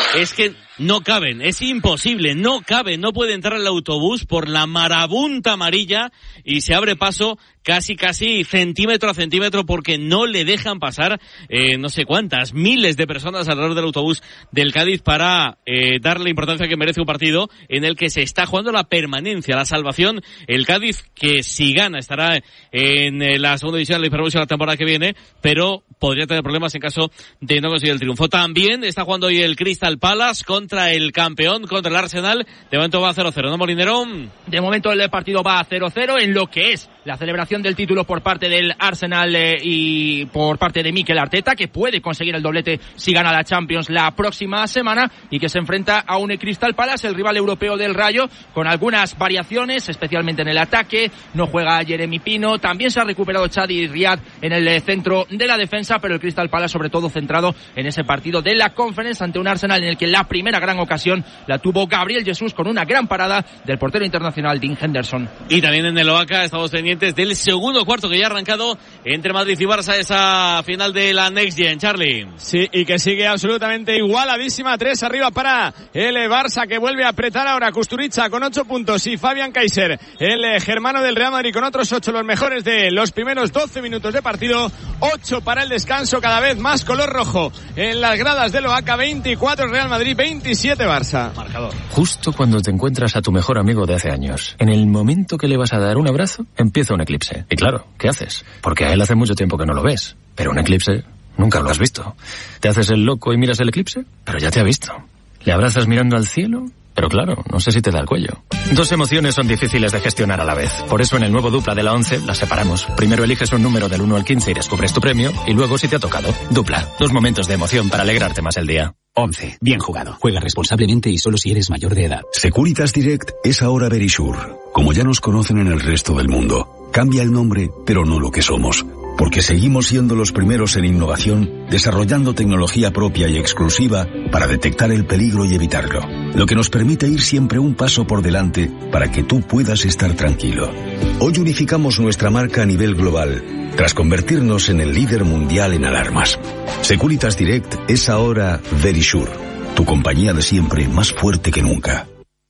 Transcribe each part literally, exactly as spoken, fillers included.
es que no caben, es imposible, no caben, no puede entrar el autobús por la marabunta amarilla y se abre paso casi, casi centímetro a centímetro porque no le dejan pasar eh, no sé cuántas, miles de personas alrededor del autobús del Cádiz para eh, darle la importancia que merece un partido en el que se está jugando la permanencia, la salvación. El Cádiz, que si gana estará en eh, la segunda división de la Hiperbusa la temporada que viene, pero podría tener problemas en caso de no conseguir el triunfo. También está jugando hoy el Crystal Palace contra el campeón, contra el Arsenal. De momento va a cero cero, ¿no, Molinero? De momento el partido va a cero cero en lo que es la celebración del título por parte del Arsenal eh, y por parte de Mikel Arteta, que puede conseguir el doblete si gana la Champions la próxima semana, y que se enfrenta a un Crystal Palace, el rival europeo del Rayo, con algunas variaciones, especialmente en el ataque. No juega Jeremy Pino, también se ha recuperado Chadi Riad en el centro de la defensa, pero el Crystal Palace sobre todo centrado en ese partido de la Conference ante un Arsenal en el que la primera gran ocasión la tuvo Gabriel Jesús con una gran parada del portero internacional Dean Henderson. Y también en el Oaca estamos pendientes del segundo cuarto que ya ha arrancado entre Madrid y Barça, esa final de la Next Gen, Charlie. Sí, y que sigue absolutamente igualadísima, tres arriba para el Barça, que vuelve a apretar ahora. Kusturica con ocho puntos y Fabián Kaiser, el germano del Real Madrid, con otros ocho, los mejores de los primeros doce minutos de partido. Ocho para el descanso, cada vez más color rojo en las gradas del Oaca. Veinticuatro Real Madrid, veintisiete Barça. Marcador. Justo cuando te encuentras a tu mejor amigo de hace años, en el momento que le vas a dar un abrazo, empieza un eclipse. Y claro, ¿qué haces? Porque a él hace mucho tiempo que no lo ves. Pero un eclipse nunca lo has visto. Te haces el loco y miras el eclipse, pero ya te ha visto. Le abrazas mirando al cielo, pero claro, no sé si te da el cuello. Dos emociones son difíciles de gestionar a la vez. Por eso en el nuevo Dupla de la once las separamos. Primero eliges un número del uno al quince y descubres tu premio, y luego si te ha tocado. Dupla. Dos momentos de emoción para alegrarte más el día. once. Bien jugado. Juega responsablemente y solo si eres mayor de edad. Securitas Direct es ahora Verisure. Como ya nos conocen en el resto del mundo, cambia el nombre, pero no lo que somos. Porque seguimos siendo los primeros en innovación, desarrollando tecnología propia y exclusiva para detectar el peligro y evitarlo. Lo que nos permite ir siempre un paso por delante para que tú puedas estar tranquilo. Hoy unificamos nuestra marca a nivel global, tras convertirnos en el líder mundial en alarmas. Securitas Direct es ahora Verisure, tu compañía de siempre, más fuerte que nunca.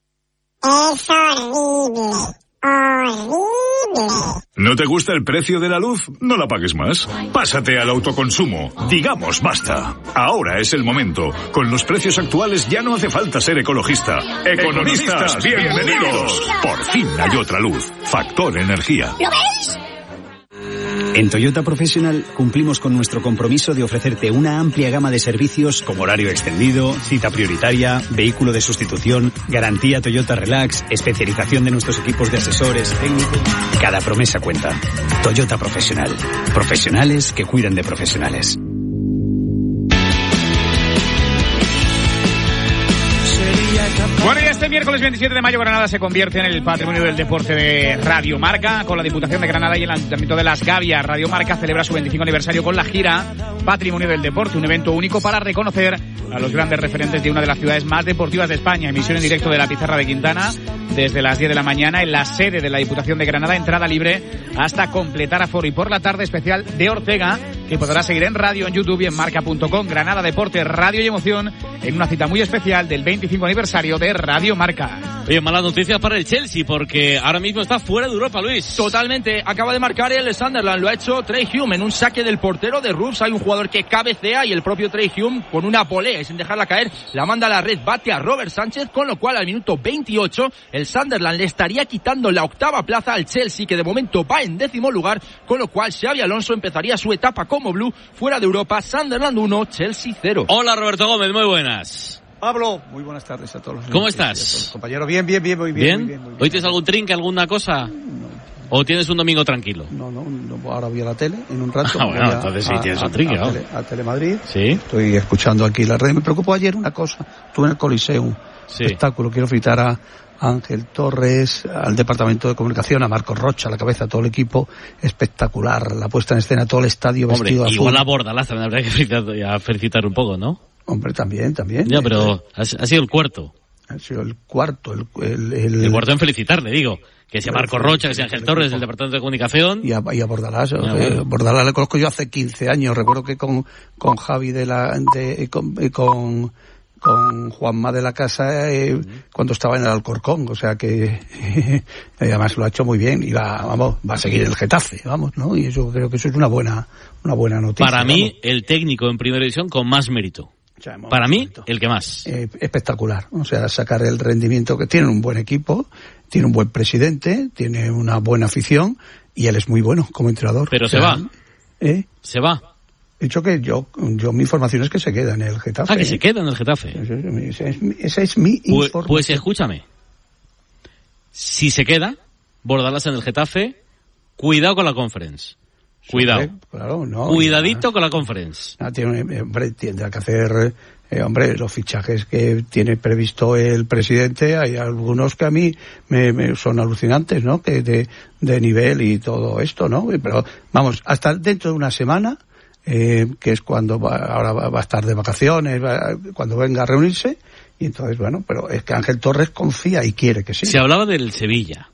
Es horrible, horrible. ¿No te gusta el precio de la luz? No la pagues más. Pásate al autoconsumo. Digamos basta. Ahora es el momento. Con los precios actuales ya no hace falta ser ecologista. Economistas, bienvenidos. Por fin hay otra luz. Factor Energía. ¿Lo veis? En Toyota Professional cumplimos con nuestro compromiso de ofrecerte una amplia gama de servicios como horario extendido, cita prioritaria, vehículo de sustitución, garantía Toyota Relax, especialización de nuestros equipos de asesores técnicos. Cada promesa cuenta. Toyota Professional. Profesionales que cuidan de profesionales. Bueno, y este miércoles veintisiete de mayo Granada se convierte en el patrimonio del deporte de Radio Marca. Con la Diputación de Granada y el Ayuntamiento de Las Gavias, Radio Marca celebra su veinticinco aniversario con la gira Patrimonio del Deporte, un evento único para reconocer a los grandes referentes de una de las ciudades más deportivas de España. Emisión en directo de la Pizarra de Quintana desde las diez de la mañana en la sede de la Diputación de Granada, entrada libre hasta completar aforo. Y por la tarde especial de Ortega, que podrá seguir en radio, en YouTube y en marca punto com. Granada Deporte, Radio y Emoción en una cita muy especial del veinticinco aniversario de Radio Marca. Oye, malas noticias para el Chelsea porque ahora mismo está fuera de Europa, Luis. Totalmente, acaba de marcar el Sunderland, lo ha hecho Trey Hume en un saque del portero de Rubs. Hay un jugador que cabecea y el propio Trey Hume con una polea y sin dejarla caer la manda a la red, bate a Robert Sánchez, con lo cual al minuto veintiocho el Sunderland le estaría quitando la octava plaza al Chelsea, que de momento va en décimo lugar, con lo cual Xabi Alonso empezaría su etapa como blue fuera de Europa. Sunderland uno, Chelsea cero. Hola Roberto Gómez, muy buenas. Pablo, muy buenas tardes a todos los ¿Cómo estás? Compañero, bien, bien, bien, muy bien. ¿Bien? Muy bien, muy bien. ¿Hoy tienes algún trinque, alguna cosa? No. ¿O tienes un domingo tranquilo? No, no, no, ahora voy a la tele en un rato. Ah, bueno, voy a, entonces sí a, tienes a, un trinque, a, ¿no? a, tele, a Telemadrid. Sí. Estoy escuchando aquí la red. Me preocupó ayer una cosa. Estuve en el Coliseum, sí. Espectáculo. Quiero felicitar a Ángel Torres, al Departamento de Comunicación, a Marcos Rocha, a la cabeza, a todo el equipo. Espectacular. La puesta en escena, todo el estadio Hombre, vestido azul. igual a Bordalás también habría que felicitar, a felicitar un poco, ¿no? Hombre, también, también. Ya, pero ha, ha sido el cuarto. Ha sido el cuarto. El, el, el, el cuarto en felicitarle, digo. Que sea Marco Rocha, que sea Ángel Torres, del Departamento de Comunicación. Y a, y a Bordalás. Ah, eh, bueno. Bordalás le conozco yo hace quince años. Recuerdo que con, con Javi de la, de, con, con, con Juanma de la Casa eh, uh-huh. cuando estaba en el Alcorcón, o sea que eh, además lo ha hecho muy bien y va, vamos, va a seguir el Getafe, vamos, ¿no? Y eso creo que eso es una buena, una buena noticia. Para mí, vamos. El técnico en Primera División con más mérito. O sea, Para mí, mérito. el que más. Eh, espectacular, o sea, sacar el rendimiento que tiene un buen equipo, tiene un buen presidente, tiene una buena afición y él es muy bueno como entrenador. Pero o se sea, va. ¿Eh? Se va. He dicho que yo, yo mi información es que se queda en el Getafe. Ah, que se queda en el Getafe. Esa es, esa es mi pues, información. Pues escúchame. Si se queda, Bordalás en el Getafe, cuidado con la Conference. Cuidado. Sí, claro, no, Cuidadito ya, con la Conference. No, tiene, hombre, tendrá que hacer, eh, hombre, los fichajes que tiene previsto el presidente, hay algunos que a mí me, me son alucinantes, ¿no? Que de, de nivel y todo esto, ¿no? Pero, vamos, hasta dentro de una semana, Eh, que es cuando va, ahora va, va a estar de vacaciones, va, cuando venga a reunirse, y entonces, bueno, pero es que Ángel Torres confía y quiere que sí. Se hablaba del Sevilla.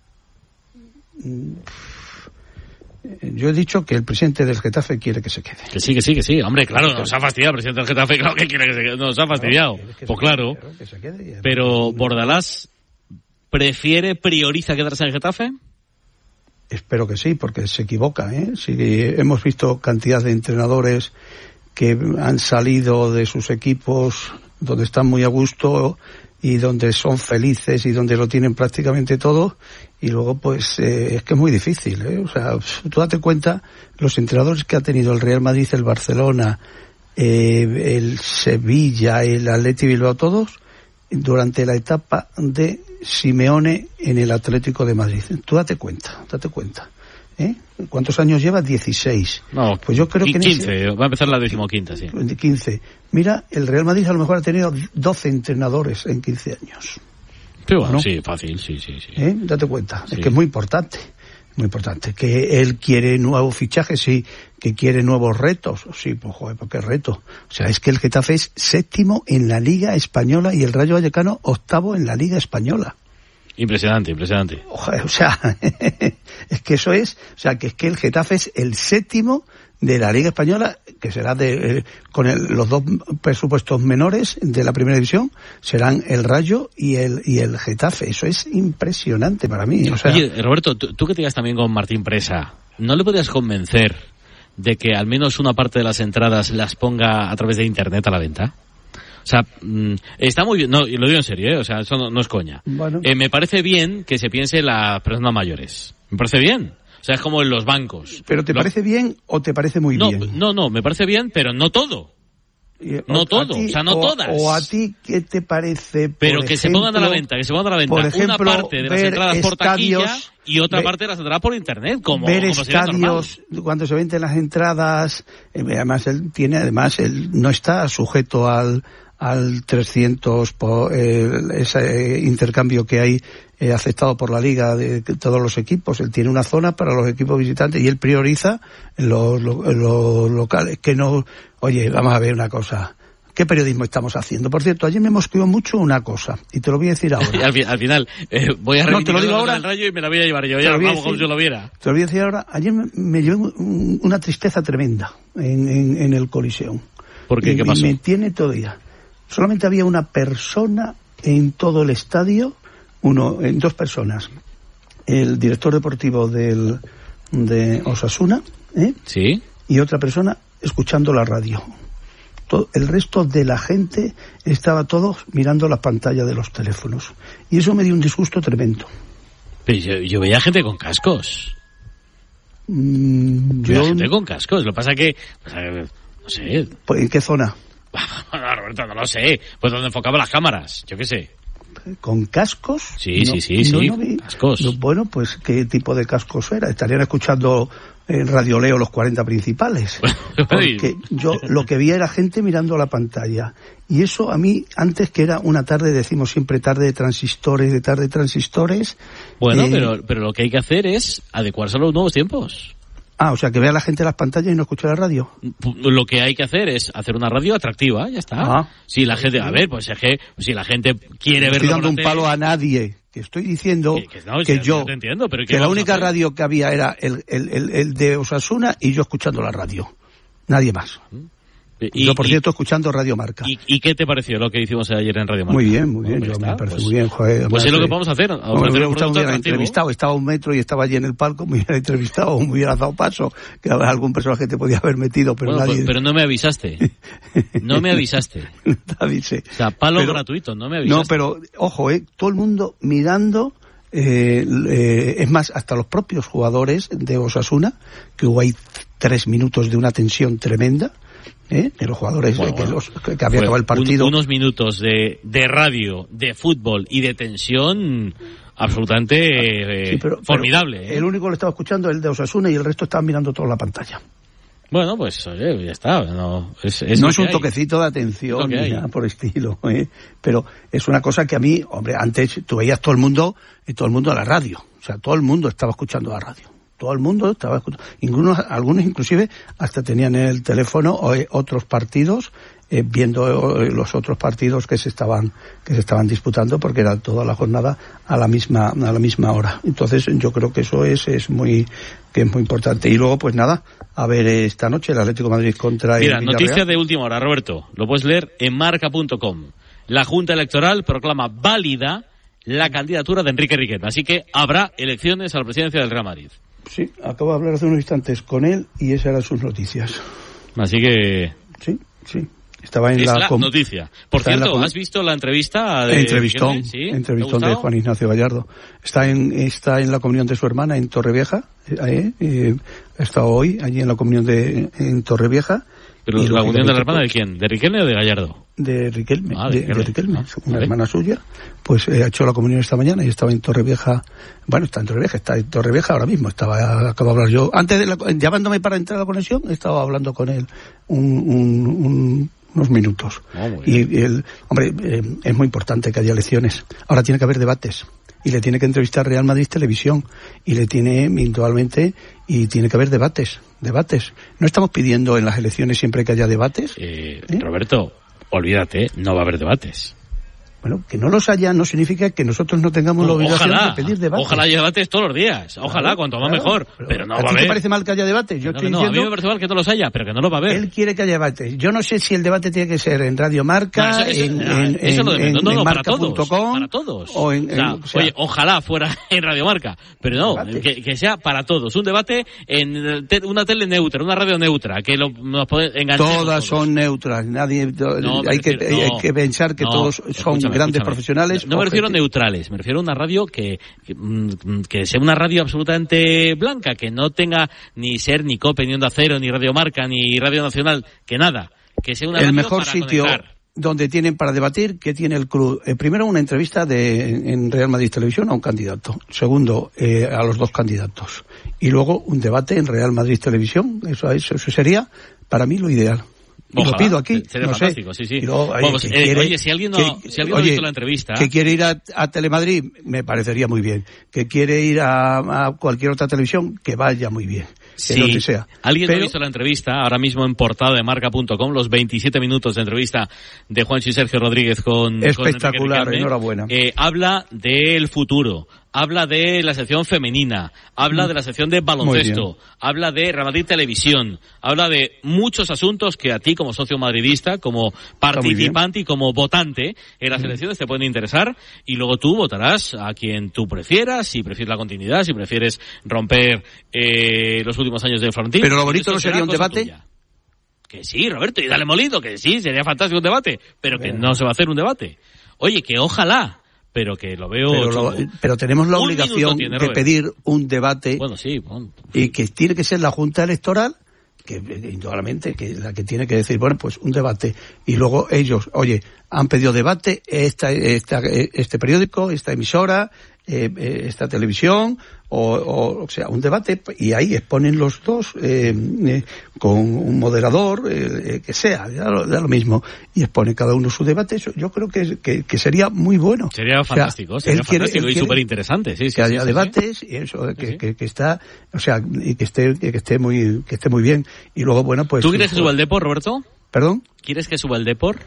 Yo he dicho que el presidente del Getafe quiere que se quede. Que sí, que sí, que sí. Hombre, claro, nos ha fastidiado el presidente del Getafe, claro que quiere que se quede. Nos ha fastidiado. No, pues claro. Quede, que se quede, pero Bordalás prefiere, prioriza quedarse en el Getafe. Espero que sí, porque se equivoca, ¿eh? Si hemos visto cantidad de entrenadores que han salido de sus equipos donde están muy a gusto y donde son felices y donde lo tienen prácticamente todo, y luego pues eh, es que es muy difícil, ¿eh? O sea, tú date cuenta, los entrenadores que ha tenido el Real Madrid, el Barcelona, eh, el Sevilla, el Athletic Bilbao, todos, durante la etapa de Simeone en el Atlético de Madrid. Tú date cuenta, date cuenta. ¿Eh? ¿Cuántos años lleva? dieciséis. No, pues yo creo que quince, ese... va a empezar la decimoquinta, sí. quince. Mira, el Real Madrid a lo mejor ha tenido doce entrenadores en quince años. Pero bueno, ¿no? Sí, fácil, sí, sí, sí. ¿Eh? Date cuenta, sí. Es que es muy importante. Muy importante, que él quiere nuevos fichajes, sí, que quiere nuevos retos, sí, pues joder, ¿por qué reto? O sea, es que el Getafe es séptimo en la Liga Española y el Rayo Vallecano octavo en la Liga Española. Impresionante, impresionante. Joder, o sea, es que eso es, o sea, que es que el Getafe es el séptimo de la Liga Española, que será de eh, con el, los dos presupuestos menores de la Primera División, serán el Rayo y el y el Getafe. Eso es impresionante para mí. O sea, oye, Roberto, tú, tú que te ibas también con Martín Presa, ¿no le podías convencer de que al menos una parte de las entradas las ponga a través de Internet a la venta? O sea, está muy bien, no, y lo digo en serio, ¿eh? O sea, eso no, no es coña. Bueno. Eh, me parece bien que se piense en las personas mayores. Me parece bien. O sea, es como en los bancos. ¿Pero te los... parece bien o te parece muy no, bien? No, no, me parece bien, pero no todo. No todo, ti, o sea, no o, todas. O a ti, ¿qué te parece? Pero que ejemplo, se pongan a la venta, que se pongan a la venta. Por ejemplo, una parte de las entradas por taquilla y otra ver, parte de las entradas por internet, como, ver como estadios cuando se venden las entradas. Eh, además, él tiene, además, él no está sujeto al al trescientos por eh, ese intercambio que hay eh, aceptado por la liga de, de todos los equipos. Él tiene una zona para los equipos visitantes y él prioriza los, los, los locales. Que no, oye, vamos a ver una cosa. ¿Qué periodismo estamos haciendo? Por cierto, ayer me mosqueó mucho una cosa y te lo voy a decir ahora. al, al final eh, voy a no, te lo digo ahora. El Rayo y me la voy a llevar yo. Ya lo vamos como yo lo viera. Te lo voy a decir ahora. Ayer me, me llevó una tristeza tremenda en, en, en el Coliseum. ¿Por qué? Y, ¿Qué pasó? Y me tiene todavía. Solamente había una persona en todo el estadio, uno, en dos personas. El director deportivo del de Osasuna, ¿eh? Sí. Y otra persona escuchando la radio. Todo, el resto de la gente estaba todos mirando la pantalla de los teléfonos. Y eso me dio un disgusto tremendo. Pero yo, yo veía gente con cascos. Mm, yo yo... veía gente con cascos. Lo que pasa que, o sea, no sé. ¿En qué zona? No, Roberto, no lo sé. Pues donde enfocaba las cámaras, yo qué sé. ¿Con cascos? Sí, no, sí, sí, no, sí, no vi... cascos. No, bueno, pues ¿qué tipo de cascos era? Estarían escuchando en Radio Leo los cuarenta principales. Porque yo lo que vi era gente mirando la pantalla. Y eso a mí, antes que era una tarde, decimos siempre tarde de transistores, de tarde de transistores. Bueno, eh... pero, pero lo que hay que hacer es adecuarse a los nuevos tiempos. Ah, o sea, que vea la gente las pantallas y no escuche la radio. Lo que hay que hacer es hacer una radio atractiva, ya está. Ah, si la gente, a ver, pues es que si la gente quiere verlo. No estoy dando un palo a nadie. Que estoy diciendo que, que, no, que yo, te entiendo, pero que la única radio que había era el, el, el, el de Osasuna y yo escuchando la radio. Nadie más. Y, yo, por y, cierto, escuchando Radio Marca. ¿Y, ¿Y qué te pareció lo que hicimos ayer en Radio Marca? Muy bien, muy bien. Yo está, me parece pues, muy bien, joder. Pues es lo que vamos a hacer. A me hubiera gustado muy bien entrevistado. Estaba a un metro y estaba allí en el palco, me hubiera entrevistado, me hubiera dado paso, que algún personaje te podía haber metido, pero bueno, nadie... Pero no me avisaste. No me avisaste. No te avisé. O sea, palo pero, gratuito, no me avisaste. No, pero, ojo, eh, todo el mundo mirando... Eh, eh, es más, hasta los propios jugadores de Osasuna, que hubo ahí tres minutos de una tensión tremenda, ¿eh? De los jugadores bueno, que, los, que había acabado el partido. Un, unos minutos de, de radio, de fútbol y de tensión absolutamente eh, sí, pero, formidable. Pero ¿eh? El único que lo estaba escuchando es el de Osasuna y el resto estaban mirando toda la pantalla. Bueno, pues oye, ya está. No es, es, no es un hay. toquecito de atención ni nada por estilo, ¿eh? Pero es una cosa que a mí, hombre, antes tú veías todo el mundo, y todo el mundo a la radio. O sea, todo el mundo estaba escuchando la radio. Todo el mundo estaba escuchando. Algunos, algunos inclusive hasta tenían en el teléfono otros partidos, eh, viendo los otros partidos que se estaban que se estaban disputando, porque era toda la jornada a la misma a la misma hora. Entonces yo creo que eso es es muy que es muy importante. Y luego pues nada, a ver esta noche el Atlético de Madrid contra Mira, el Villarreal. Noticia de última hora, Roberto. Lo puedes leer en marca punto com. La Junta Electoral proclama válida la candidatura de Enrique Riquelme. Así que habrá elecciones a la presidencia del Real Madrid. Sí, acabo de hablar hace unos instantes con él y esas eran sus noticias. Así que... Sí, sí. Estaba en es la, la com... noticia. Por Está cierto, com... ¿has visto la entrevista de Entrevistón, ¿Sí? entrevistón de Juan Ignacio Gallardo. Está en está en la comunión de su hermana en Torrevieja. Eh, eh, ha estado hoy allí en la comunión de en Torrevieja. ¿Pero la comunión de la hermana de quién? ¿De Riquelme o de Gallardo? De Riquelme, ah, de, de, de Riquelme, ah, una vale. hermana suya. Pues eh, ha hecho la comunión esta mañana y estaba en Torrevieja. Bueno, está en Torrevieja, está en Torrevieja ahora mismo. Estaba, acabo de hablar yo. Antes de la, llamándome para entrar a la conexión, estaba hablando con él un, un, un unos minutos. Oh, y el, hombre, eh, es muy importante que haya elecciones. Ahora tiene que haber debates. Y le tiene que entrevistar Real Madrid Televisión. Y le tiene, individualmente, y tiene que haber debates. Debates. No estamos pidiendo en las elecciones siempre que haya debates. Eh, ¿Eh? Roberto, olvídate, no va a haber debates. Bueno, que no los haya no significa que nosotros no tengamos la obligación ojalá, de pedir debates. Ojalá haya debates todos los días. Ojalá, claro, cuanto más claro, mejor. Pero, pero no ¿a va a ti haber. te parece mal que haya debates? Yo no, estoy no, diciendo... a mí me parece mal que no los haya, pero que no lo va a haber. Él quiere que haya debates. Yo no sé si el debate tiene que ser en Radio Marca, no, eso, eso, en, en, en, eso en, no, no, no, en para marca todos, punto com, para todos. O en, o sea, en, o sea, oye, ojalá fuera en Radio Marca, pero no, que, que sea para todos. Un debate en te, una tele neutra, una radio neutra, que lo, nos puede enganchar. Todas son neutras. Nadie, no, hay, que, refiero, hay no, que pensar que no, todos son escúchame, grandes escúchame. profesionales. No, no me refiero a neutrales, me refiero a una radio que, que, que sea una radio absolutamente blanca, que no tenga ni ser ni COPE, ni Onda Cero, ni Radio Marca, ni Radio Nacional, que nada. Que sea una el radio mejor para sitio conectar. Donde tienen para debatir, que tiene el club. Eh, primero, una entrevista de en Real Madrid Televisión a un candidato. Segundo, eh, a los dos candidatos. Y luego un debate en Real Madrid Televisión. Eso, eso, eso sería para mí lo ideal. Y Ojalá, lo pido aquí. sería no fantástico, sé. sí, sí. Luego, oye, Vamos, eh, quiere, oye, si alguien no, que, si alguien oye, no ha visto la entrevista... Que quiere ir a, a Telemadrid, me parecería muy bien. Que quiere ir a, a cualquier otra televisión, que vaya muy bien. Sí, que sea. alguien Pero, no ha visto la entrevista, ahora mismo en portada de marca punto com, los veintisiete minutos de entrevista de Juancho y Sergio Rodríguez con... Espectacular, con enhorabuena. Eh, habla del futuro, habla de la sección femenina, habla mm. de la sección de baloncesto, habla de Real Madrid Televisión, habla de muchos asuntos que a ti como socio madridista, como participante y como votante en las mm. elecciones te pueden interesar, y luego tú votarás a quien tú prefieras, si prefieres la continuidad, si prefieres romper eh, los últimos años de Florentino. Pero lo bonito no sería un debate. Tuya. Que sí, Roberto, y dale molido, que sí, sería fantástico un debate, pero que no se va a hacer un debate. Oye, que ojalá, pero que lo veo... Pero, lo, pero tenemos la un obligación tiene, de pedir un debate, bueno, sí, bueno, y que tiene que ser la Junta Electoral, que indudablemente que la que tiene que decir, bueno, pues un debate, y luego ellos, oye, han pedido debate, esta, esta, este periódico, esta emisora, eh, esta televisión, o, o, o sea, un debate, y ahí exponen los dos eh, eh, con un moderador, eh, que sea, da lo, da lo mismo, y expone cada uno su debate. Eso yo creo que, que, que sería muy bueno. Sería fantástico, o sea, sería fantástico quiere, y súper interesante. Sí, sí, que haya sí, debates, sí. y eso, que, sí. que, que está, o sea, y que esté, que esté muy, que esté muy bien. Y luego, bueno, pues... ¿Tú quieres que suba el Depor, Roberto? ¿Perdón? ¿Quieres que suba el Depor?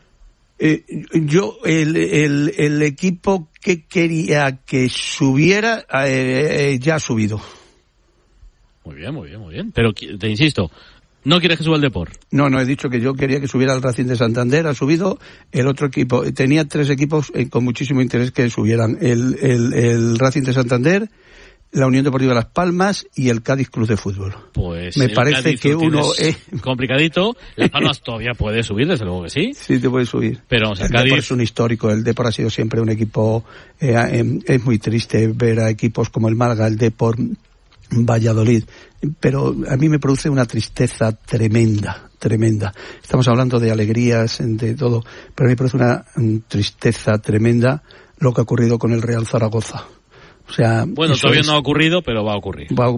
Eh, yo, el, el, el equipo que quería que subiera, eh, eh, ya ha subido. Muy bien, muy bien, muy bien. Pero te insisto, No quieres que suba el Depor. No, no, he dicho que yo quería que subiera el Racing de Santander, ha subido el otro equipo. Tenía tres equipos eh, con muchísimo interés que subieran. El, el, el Racing de Santander, la Unión Deportiva Las Palmas y el Cádiz Club de Fútbol. Pues me parece Cádiz que uno es complicadito. Las Palmas todavía puede subir, desde luego que sí. Sí, te puede subir. Pero el, el Cádiz Depor es un histórico. El Depor ha sido siempre un equipo. Eh, eh, es muy triste ver a equipos como el Málaga, el Depor, Valladolid, pero a mí me produce una tristeza tremenda, tremenda. Estamos hablando de alegrías, de todo, pero a mí me produce una tristeza tremenda lo que ha ocurrido con el Real Zaragoza. O sea, bueno, todavía es, no ha ocurrido, pero va a ocurrir. Va,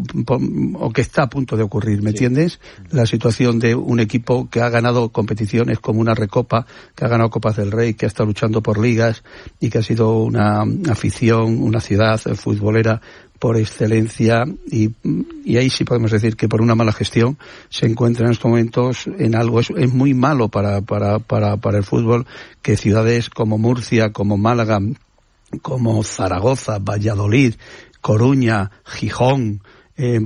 o que está a punto de ocurrir, ¿me sí. entiendes? La situación de un equipo que ha ganado competiciones como una Recopa, que ha ganado Copas del Rey, que ha estado luchando por ligas y que ha sido una afición, una ciudad futbolera por excelencia, y, y ahí sí podemos decir que por una mala gestión se encuentra en estos momentos en algo. Es, es muy malo para, para, para, para el fútbol que ciudades como Murcia, como Málaga, como Zaragoza, Valladolid, Coruña, Gijón, eh,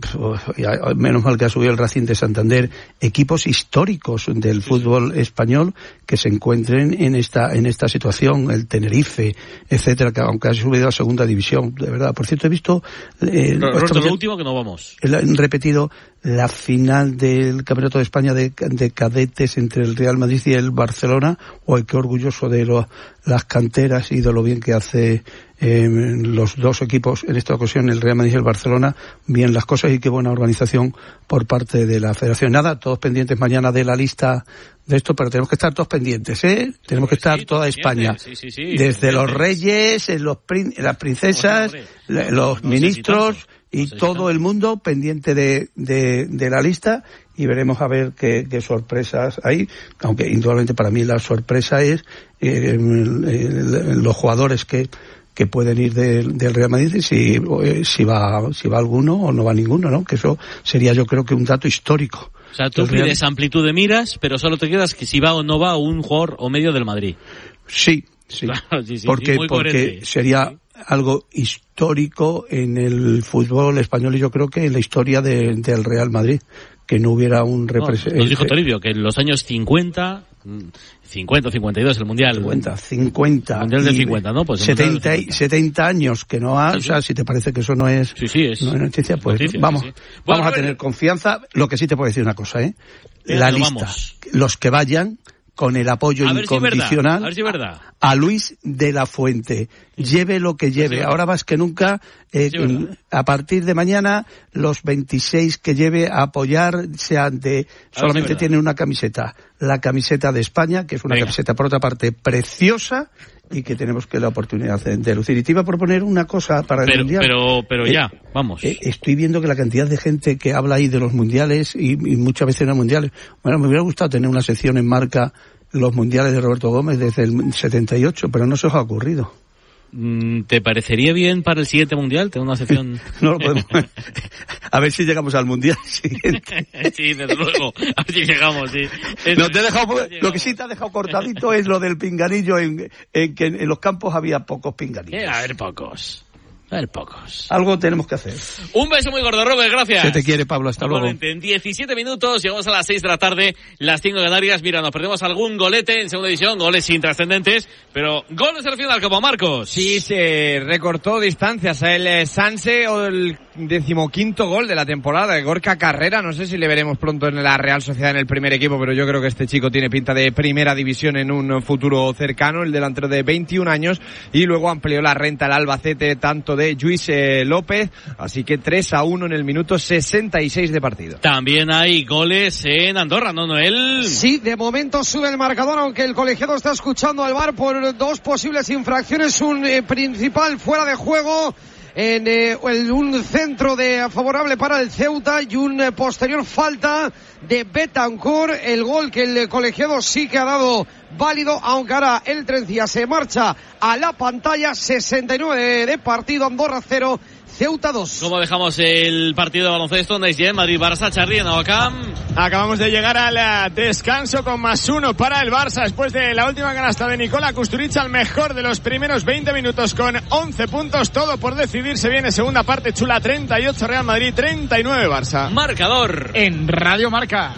menos mal que ha subido el Racing de Santander, equipos históricos del fútbol español que se encuentren en esta en esta situación, el Tenerife, etcétera, que aunque ha subido a segunda división, de verdad. Por cierto, he visto eh, Roberto, lo último que no vamos. Han repetido la final del Campeonato de España de, de cadetes entre el Real Madrid y el Barcelona. ¡Uy, qué orgulloso de lo, las canteras y de lo bien que hace eh, los dos equipos, en esta ocasión el Real Madrid y el Barcelona, bien las cosas, y qué buena organización por parte de la Federación. Nada, todos pendientes mañana de la lista de esto, pero tenemos que estar todos pendientes, ¿eh? Tenemos que estar sí, toda España, sí, sí, sí, desde los reyes, los prin- las princesas, los, los no ministros sé si y no sé todo si el mundo pendiente de, de, de la lista, y veremos a ver qué, qué sorpresas hay, aunque indudablemente para mí la sorpresa es eh, los jugadores que que pueden ir de, del Real Madrid, y si, si va si va alguno o no va ninguno, ¿no? Que eso sería, yo creo, que un dato histórico. O sea, tú pides Real... amplitud de miras, pero solo te quedas que si va o no va un jugador o medio del Madrid. Sí, sí. Claro, sí, sí porque sí, porque sería sí. algo histórico en el fútbol español, y yo creo que en la historia de, del Real Madrid, que no hubiera un representante. No, nos dijo Toribio que en los años cincuenta, cincuenta, cincuenta y dos el Mundial. cincuenta, cincuenta. El Mundial del cincuenta, ¿no? Pues setenta, setenta años que no ha, sí, sí. O sea, si te parece que eso no es, sí, sí, es, no es noticia, pues noticia, vamos, sí, sí. vamos bueno, a bueno. tener confianza. Lo que sí te puedo decir una cosa, ¿eh? La lista, vamos. Los que vayan con el apoyo a incondicional si a, ver si verdad. a Luis de la Fuente, sí. lleve lo que lleve, sí, ahora más que nunca, eh, sí, a partir de mañana los veintiséis que lleve a apoyar sean de, solamente si tienen una camiseta, la camiseta de España, que es una Venga. camiseta por otra parte preciosa, y que tenemos que la oportunidad de, de lucir. Y te iba a proponer una cosa para el pero, Mundial. Pero, pero ya, eh, vamos. Eh, estoy viendo que la cantidad de gente que habla ahí de los Mundiales, y, y muchas veces en los Mundiales, bueno, me hubiera gustado tener una sección en Marca, los Mundiales de Roberto Gómez desde el setenta y ocho, pero no se os ha ocurrido. ¿Te parecería bien para el siguiente Mundial tener una sección? No lo podemos. A ver si llegamos al Mundial siguiente. Sí, desde luego. A ver si llegamos, sí. No, te he dejado, lo que sí te ha dejado cortadito es lo del pinganillo, en, en que en los campos había pocos pinganillos. A ver, pocos. A ver, pocos. Algo tenemos que hacer. Un beso muy gordo, Robert, gracias. Se te quiere, Pablo, hasta luego. En diecisiete minutos, llegamos a las seis de la tarde, las cinco de Canarias. Mira, nos perdemos algún golete en segunda división, goles intrascendentes, pero goles al final, como Marcos. Sí, se recortó distancias a el Sanse, o el decimoquinto gol de la temporada de Gorka Carrera. No sé si le veremos pronto en la Real Sociedad en el primer equipo, pero yo creo que este chico tiene pinta de primera división en un futuro cercano, el delantero de veintiún años, y luego amplió la renta al Albacete, tanto de Luis eh, López, así que tres a uno en el minuto sesenta y seis de partido. También hay goles en Andorra, ¿no, Noel? Sí, de momento sube el marcador, aunque el colegiado está escuchando al V A R por dos posibles infracciones, un eh, principal fuera de juego en eh, un centro de favorable para el Ceuta, y un eh, posterior falta de Betancourt. El gol que el colegiado sí que ha dado válido, aunque ahora el Trencía se marcha a la pantalla. Sesenta y nueve de partido, Andorra cero, Ceuta dos. ¿Cómo dejamos el partido de baloncesto? Next Madrid-Barça, Charly en Ovacam. Acabamos de llegar al descanso con más uno para el Barça después de la última canasta de Nikola Kusturica, el mejor de los primeros veinte minutos con once puntos, todo por decidir. Se viene segunda parte chula, treinta y ocho Real Madrid, treinta y nueve Barça. Marcador en Radio Marca.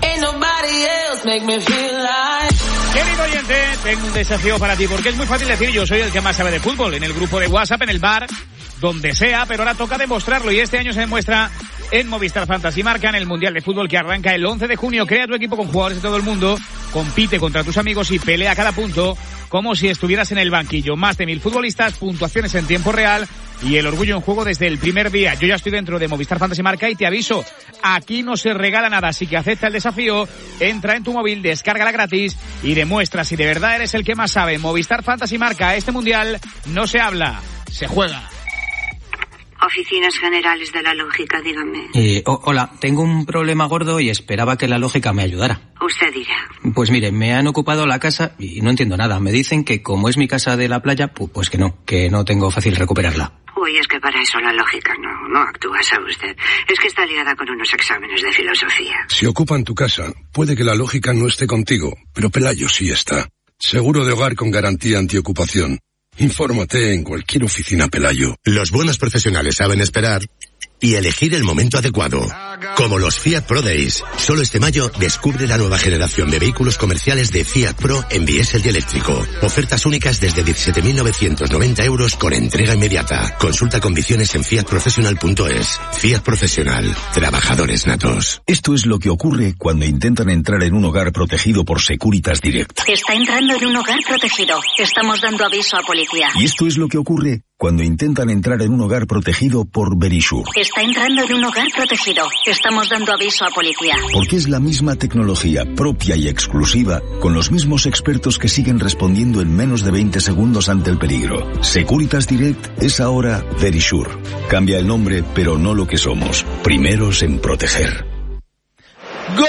Querido oyente, tengo un desafío para ti, porque es muy fácil decir yo soy el que más sabe de fútbol, en el grupo de WhatsApp, en el bar, donde sea, pero ahora toca demostrarlo, y este año se demuestra en Movistar Fantasy Marca, en el Mundial de Fútbol que arranca el once de junio. Crea tu equipo con jugadores de todo el mundo, compite contra tus amigos y pelea cada punto como si estuvieras en el banquillo. Más de mil futbolistas, puntuaciones en tiempo real y el orgullo en juego desde el primer día. Yo ya estoy dentro de Movistar Fantasy Marca y te aviso, aquí no se regala nada, así que acepta el desafío, entra en tu móvil, descárgala gratis y demuestra si de verdad eres el que más sabe. Movistar Fantasy Marca, este Mundial no se habla, se juega. Oficinas Generales de la Lógica, dígame. Eh, oh, hola, tengo un problema gordo y esperaba que la lógica me ayudara. Usted dirá. Pues mire, me han ocupado la casa y no entiendo nada. Me dicen que como es mi casa de la playa, pues que no, que no tengo fácil recuperarla. Uy, es que para eso la lógica no, no actúa, ¿sabe usted? Es que está liada con unos exámenes de filosofía. Si ocupan tu casa, puede que la lógica no esté contigo, pero Pelayo sí está. Seguro de hogar con garantía antiocupación. Infórmate en cualquier oficina Pelayo. Los buenos profesionales saben esperar y elegir el momento adecuado. Como los Fiat Pro Days. Solo este mayo descubre la nueva generación de vehículos comerciales de Fiat Pro en diésel y eléctrico. Ofertas únicas desde diecisiete mil novecientos noventa euros con entrega inmediata. Consulta condiciones en fiat professional punto es. Fiat Profesional. Trabajadores natos. Esto es lo que ocurre cuando intentan entrar en un hogar protegido por Securitas Direct. Está entrando en un hogar protegido. Estamos dando aviso a policía. Y esto es lo que ocurre cuando intentan entrar en un hogar protegido por Verisure. Está entrando en un hogar protegido. Estamos dando aviso a policía. Porque es la misma tecnología propia y exclusiva, con los mismos expertos que siguen respondiendo en menos de veinte segundos ante el peligro. Securitas Direct es ahora Verisure. Cambia el nombre, pero no lo que somos. Primeros en proteger. ¡Gol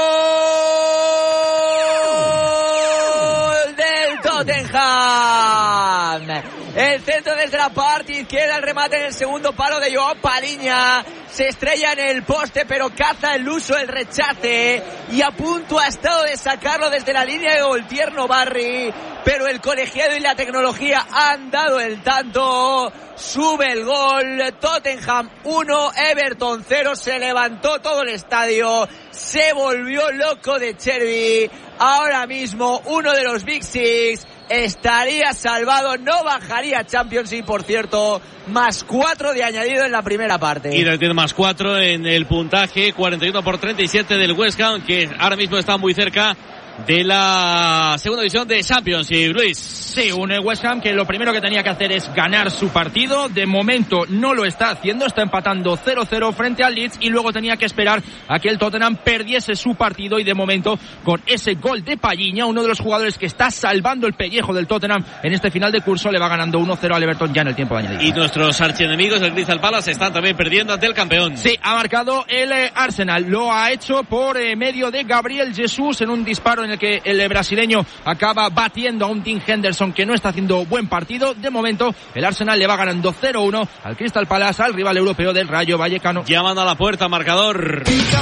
del Tottenham! El centro desde la parte izquierda, el remate en el segundo palo de Joao Paliña. Se estrella en el poste, pero caza el uso, el rechace. Y a punto ha estado de sacarlo desde la línea de gol Tierno Barry. Pero el colegiado y la tecnología han dado el tanto. Sube el gol. Tottenham uno, Everton cero. Se levantó todo el estadio. Se volvió loco de Cherby. Ahora mismo uno de los Big Six estaría salvado, no bajaría a Champions y por cierto, más cuatro de añadido en la primera parte. Y tiene más cuatro en el puntaje, cuarenta y uno por treinta y siete del West Ham, que ahora mismo está muy cerca de la segunda división de Champions. Y Luis. Sí, un West Ham que lo primero que tenía que hacer es ganar su partido. De momento no lo está haciendo, está empatando cero cero frente al Leeds y luego tenía que esperar a que el Tottenham perdiese su partido y de momento con ese gol de Palhinha, uno de los jugadores que está salvando el pellejo del Tottenham en este final de curso, le va ganando uno cero al Everton ya en el tiempo de añadido. Y nuestros archienemigos, el Crystal Palace, están también perdiendo ante el campeón. Sí, ha marcado el eh, Arsenal, lo ha hecho por eh, medio de Gabriel Jesús en un disparo en el que el brasileño acaba batiendo a un Tim Henderson que no está haciendo buen partido. De momento el Arsenal le va ganando cero uno al Crystal Palace, al rival europeo del Rayo Vallecano. Llaman a la puerta, marcador.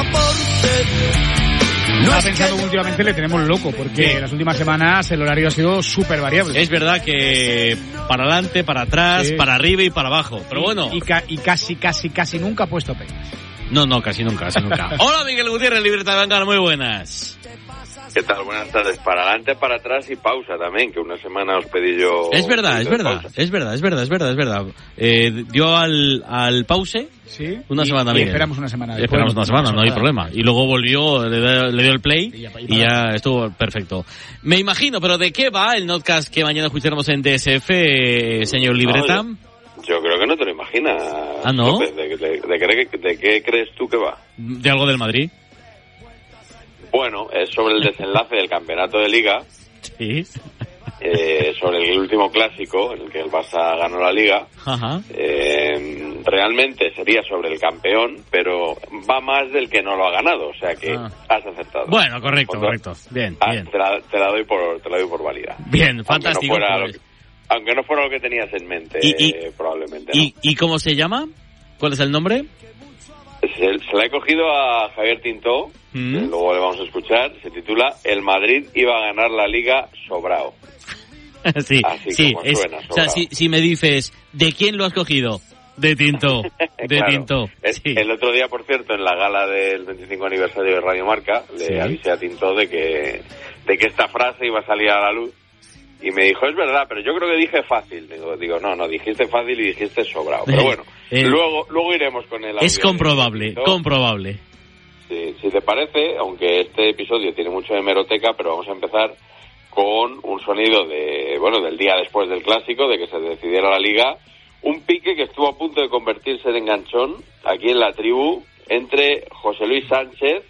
No ha pensado que últimamente le tenemos loco porque sí. Las últimas semanas el horario ha sido súper variable. Es verdad que para adelante, para atrás, sí. Para arriba y para abajo, pero y, bueno. Y, ca- y casi, casi, casi nunca ha puesto pegas. No, no, casi nunca, casi nunca. Hola Miguel Gutiérrez, Libreta Blanca, muy buenas. ¿Qué tal? Buenas tardes. Para adelante, para atrás y pausa también, que una semana os pedí yo... Es verdad, es verdad, es verdad, es verdad, es verdad, es verdad. Eh, dio al, al pause sí, una y, semana. Y Miguel. esperamos una semana. Después, esperamos una semana, no hay problema. Y luego volvió, le, le dio el play y ya, y ya estuvo perfecto. Me imagino, pero ¿de qué va el notcast que mañana escucharemos en D S F, señor Libreta? No, yo, yo creo que no te lo imaginas. ¿Ah, no? ¿De, de, de, de, de, de qué crees tú que va? De algo del Madrid. Bueno, es sobre el desenlace del campeonato de Liga. Sí. Eh, sobre el último clásico, en el que el Barça ganó la Liga. Ajá. Eh, realmente sería sobre el campeón, pero va más del que no lo ha ganado, o sea que ah. has acertado. Bueno, correcto, correcto. Bien, ah, bien. Te la, te la doy por, te la doy por válida. Bien, fantástico. Aunque no fuera, lo que, aunque no fuera lo que tenías en mente, ¿Y, y, eh, probablemente. ¿Y, ¿no? ¿Y cómo se llama? ¿Cuál es el nombre? Se, se la he cogido a Javier Tintó, mm. que luego le vamos a escuchar. Se titula El Madrid iba a ganar la Liga sobrao. sí, Así sí. como Es, suena, o sea, si, si me dices, ¿de quién lo has cogido? De Tintó, de claro. Tintó. Sí. El otro día, por cierto, en la gala del veinticinco aniversario de Radio Marca, le sí. avisé a Tintó de que, de que esta frase iba a salir a la luz. Y me dijo, es verdad, pero yo creo que dije fácil. Digo, digo no, no, dijiste fácil y dijiste sobrado. Pero bueno, eh, luego luego iremos con el audio. Es comprobable, comprobable. Sí, si te parece, aunque este episodio tiene mucho de hemeroteca, pero vamos a empezar con un sonido de, bueno, del día después del clásico, de que se decidiera la Liga. Un pique que estuvo a punto de convertirse en enganchón aquí en la tribu entre José Luis Sánchez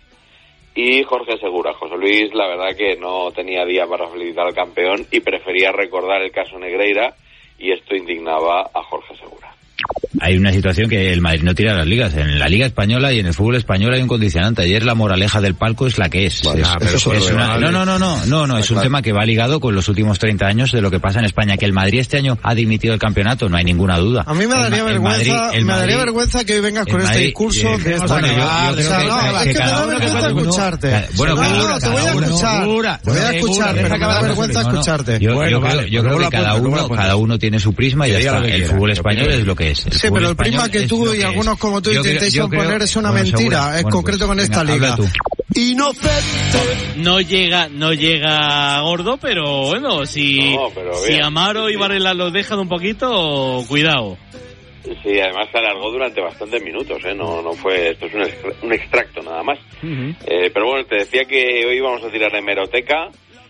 y Jorge Segura. José Luis, la verdad que no tenía día para felicitar al campeón y prefería recordar el caso Negreira, y esto indignaba a Jorge Segura. Hay una situación que el Madrid no tira las ligas. En la Liga Española y en el fútbol español hay un condicionante. Ayer la moraleja del palco es la que es. Bueno, es, ah, pero es, es una, no, no, no, no, no, no, es un tema que va ligado con los últimos treinta años de lo que pasa en España. Que el Madrid este año ha dimitido el campeonato, no hay ninguna duda. A mí me daría el, vergüenza, el Madrid, el me daría Madrid, vergüenza que hoy vengas con Madrid, este discurso eh, de esta bueno, yo, yo o sea, creo no, que, es que, que me da vergüenza uno, escucharte. Bueno, no, no, te voy a escuchar, te voy a escuchar, pero me da vergüenza escucharte. Yo creo, yo creo que cada uno, cada uno tiene su prisma y ya está. El fútbol español es lo que es. Sí, pero el prisma que tú y algunos como tú intentéis poner es una mentira, es concreto con esta liga. Inocente. No llega, no llega gordo, pero bueno, si, no, pero si Amaro y Varela los dejan un poquito, cuidado. Sí, además se alargó durante bastantes minutos, ¿eh? No, no fue, esto es un, extra, un extracto nada más. Uh-huh. Eh, pero bueno, te decía que hoy íbamos a tirar de hemeroteca.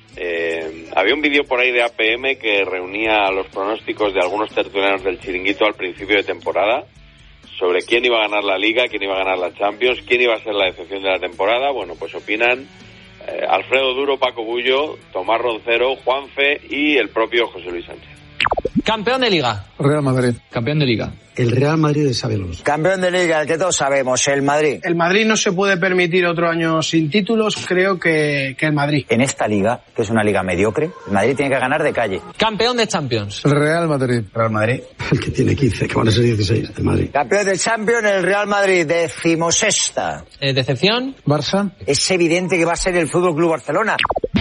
Eh, había un vídeo por ahí de A P M que reunía los pronósticos de algunos tertulianos del Chiringuito al principio de temporada sobre quién iba a ganar la Liga, quién iba a ganar la Champions, quién iba a ser la decepción de la temporada. Bueno, pues opinan eh, Alfredo Duro, Paco Bullo, Tomás Roncero, Juanfe y el propio José Luis Sánchez. Campeón de Liga. Real Madrid. Campeón de Liga. El Real Madrid de Sabelos. Campeón de Liga, el que todos sabemos, el Madrid. El Madrid no se puede permitir otro año sin títulos, creo que, que el Madrid. En esta liga, que es una liga mediocre, el Madrid tiene que ganar de calle. Campeón de Champions. El Real Madrid. Real Madrid. El que tiene quince, que van a ser dieciséis, el Madrid. Campeón de Champions, el Real Madrid, decimosexta. Eh, ¿Decepción? Barça. Es evidente que va a ser el Fútbol Club Barcelona.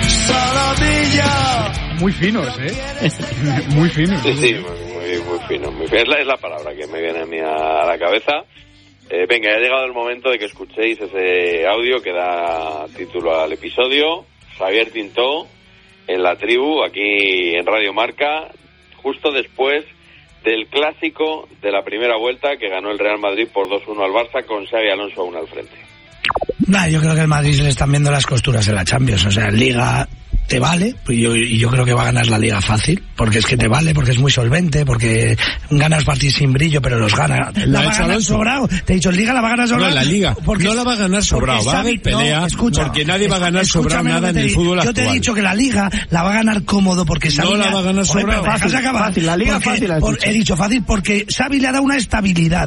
¡Saladilla! Muy finos, ¿eh? Muy finos. Sí, sí, muy, muy fino. Muy fino. Es, la, es la palabra que me viene a mí a, a la cabeza. Eh, venga, ya ha llegado el momento de que escuchéis ese audio que da título al episodio. Javier Tintó en la tribu, aquí en Radio Marca, justo después del clásico de la primera vuelta que ganó el Real Madrid por dos uno al Barça con Xabi Alonso aún al frente. Nah, yo creo que el Madrid se le están viendo las costuras en la Champions, o sea, en Liga te vale, y yo, yo creo que va a ganar la Liga fácil, porque es que te vale, porque es muy solvente, porque ganas partidos sin brillo, pero los gana. La, la va a ganar sobrado. Te he dicho, en Liga la va a ganar sobrado. No, la Liga porque, no la va a ganar sobrado, va a haber pelea, no, escucha, porque nadie va a ganar sobrado nada en el fútbol yo actual. Yo te he dicho que la Liga la va a ganar cómodo, porque Xavi... No la va a ganar sobrado. Fácil, fácil, la Liga porque, fácil. Por, he dicho fácil porque Xavi le ha dado una estabilidad.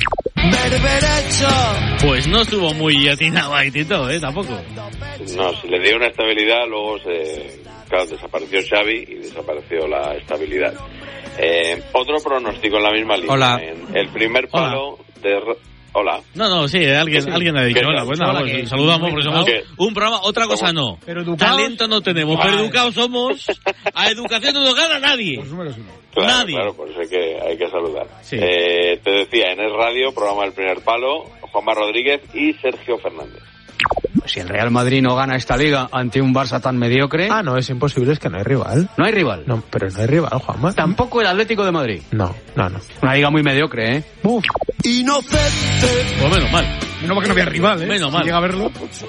Pues no estuvo muy atinado ahí, Tito, ¿eh? Tampoco. No, si le dio una estabilidad, luego se... Claro, desapareció Xavi y desapareció la estabilidad. Eh, otro pronóstico en la misma línea. Hola. En el primer palo hola. de... Hola. No, no, sí, alguien, sí, alguien ha dicho hola. Pues nada, pues saludamos porque somos un programa. Otra cosa no. Pero talento no tenemos, pero educados somos. A educación no nos gana nadie. Claro, nadie. Claro, por eso hay que, hay que saludar. Sí. Eh, te decía, en el radio, programa del primer palo, Juanma Rodríguez y Sergio Fernández. Si el Real Madrid no gana esta liga ante un Barça tan mediocre... Ah, no, es imposible, es que no hay rival. ¿No hay rival? No, pero no hay rival, Juanma. Tampoco el Atlético de Madrid. No, no, no. Una liga muy mediocre, ¿eh? Uf. Inocente. Pues menos mal. Menos mal que no había rival, ¿eh? Menos mal. Si llega a verlo.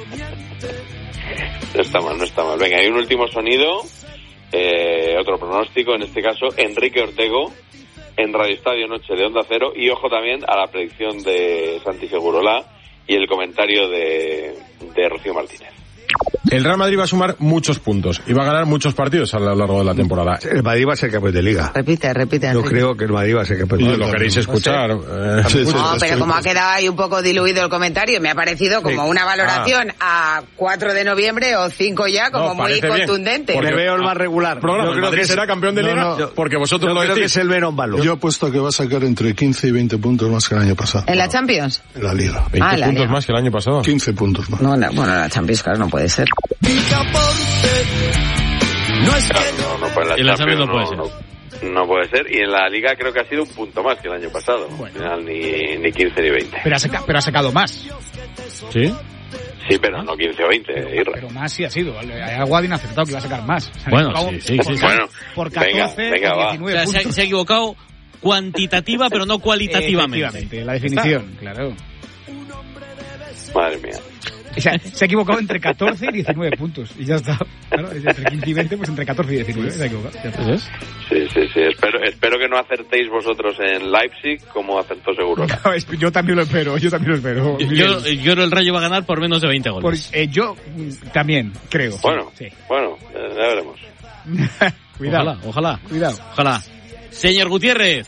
No está mal, no está mal. Venga, hay un último sonido. Eh, otro pronóstico, en este caso, Enrique Ortego en Radio Estadio Noche de Onda Cero. Y ojo también a la predicción de Santi Segurola y el comentario de, de Rocío Martínez. El Real Madrid va a sumar muchos puntos y va a ganar muchos partidos a lo largo de la temporada. El Madrid va a ser campeón de Liga. Repite, repite. Yo creo que el Madrid va a ser campeón de Liga. Lo queréis escuchar. No, sé. eh, no pero como ha quedado ahí un poco diluido el comentario, me ha parecido como sí. una valoración ah. a cuatro de noviembre o cinco ya, como no, muy contundente. Porque le veo el más regular. Programa, yo creo Madrid que será campeón de Liga no, no, porque vosotros yo lo creo decís. Que es el menos malo. Yo apuesto a que va a sacar entre quince y veinte puntos más que el año pasado. ¿En la Champions? En la Liga. veinte ah, puntos Liga. Más que el año pasado. quince puntos más. No, no, bueno, la Champions, claro, no puede ser. No es que no, no, pues en la Champions no puede ser. No, no puede ser. Y en la Liga creo que ha sido un punto más que el año pasado. Bueno. Al final ni, ni quince ni veinte. Pero ha, saca, pero ha sacado más. ¿Sí? Sí, pero no quince o veinte, Irra. Pero más sí ha sido. Hay algo bien acertado que va a sacar más. O sea, bueno, sí, sí, por, sí, sí. Bueno, por catorce, venga, venga, diecinueve o sea, se, se ha equivocado cuantitativa, pero no cualitativamente. La definición, claro. Madre mía. O sea, se ha equivocado entre catorce y diecinueve puntos. Y ya está. Claro, entre quince y veinte, pues entre catorce y diecinueve se ha equivocado. Sí, sí, sí. Espero, espero que no acertéis vosotros en Leipzig como acertó seguro. No, yo también lo espero, yo también lo espero. Yo, yo el Rayo va a ganar por menos de veinte goles. Por, eh, yo también, creo. Bueno, sí. bueno, ya veremos. Cuidado. Ojalá, ojalá. Cuidado. Ojalá. Señor Gutiérrez,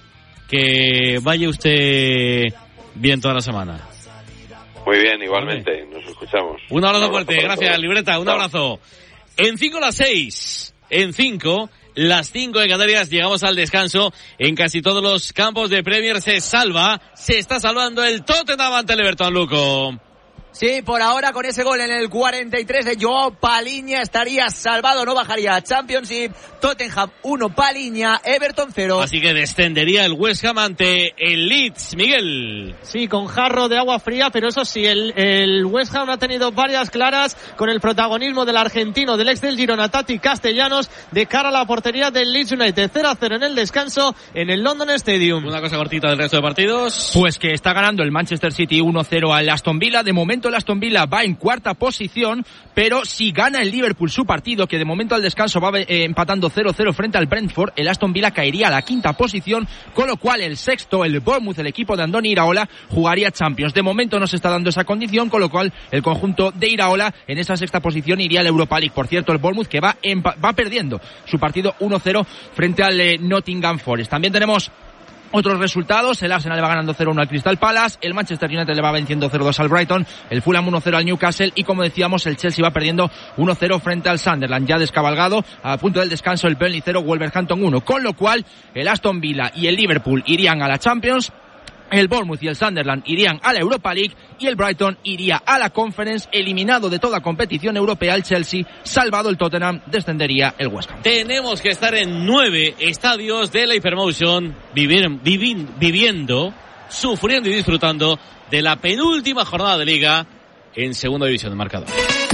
que vaya usted bien toda la semana. Muy bien, igualmente, nos escuchamos. Un abrazo fuerte, gracias, Libreta, un abrazo. En cinco las seis, en cinco, las cinco de Canarias, llegamos al descanso. En casi todos los campos de Premier se salva, se está salvando el Tottenham ante el Everton, Luco. Sí, por ahora con ese gol en el cuarenta y tres de Joao Paliña estaría salvado, no bajaría a Championship. Tottenham uno, Paliña, Everton cero. Así que descendería el West Ham ante el Leeds, Miguel. Sí, con jarro de agua fría, pero eso sí, el, el West Ham ha tenido varias claras con el protagonismo del argentino, del ex del Girona, Tati Castellanos, de cara a la portería del Leeds United. cero a cero en el descanso en el London Stadium. Una cosa cortita del resto de partidos. Pues que está ganando el Manchester City uno cero al Aston Villa. De momento el Aston Villa va en cuarta posición, pero si gana el Liverpool su partido, que de momento al descanso va eh, empatando cero cero frente al Brentford, el Aston Villa caería a la quinta posición, con lo cual el sexto, el Bournemouth, el equipo de Andoni Iraola, jugaría Champions. De momento no se está dando esa condición, con lo cual el conjunto de Iraola en esa sexta posición iría al Europa League. Por cierto, el Bournemouth que va, va perdiendo su partido uno cero frente al eh, Nottingham Forest. También tenemos otros resultados: el Arsenal le va ganando cero uno al Crystal Palace, el Manchester United le va venciendo cero dos al Brighton, el Fulham uno cero al Newcastle y, como decíamos, el Chelsea va perdiendo uno cero frente al Sunderland. Ya descabalgado, a punto del descanso, el Burnley cero, Wolverhampton uno, con lo cual el Aston Villa y el Liverpool irían a la Champions, el Bournemouth y el Sunderland irían a la Europa League y el Brighton iría a la Conference. Eliminado de toda competición europea el Chelsea, salvado el Tottenham, descendería el West Ham. Tenemos que estar en nueve estadios de la Hypermotion vivir, vivi, viviendo, sufriendo y disfrutando de la penúltima jornada de Liga en segunda división de marcador.